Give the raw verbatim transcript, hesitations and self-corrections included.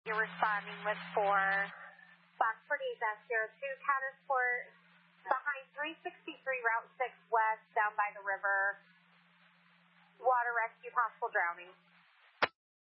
You're responding with four. Foxford East, zero two, Countersport, behind three sixty-three, Route six West, down by the river. Water rescue, possible drowning.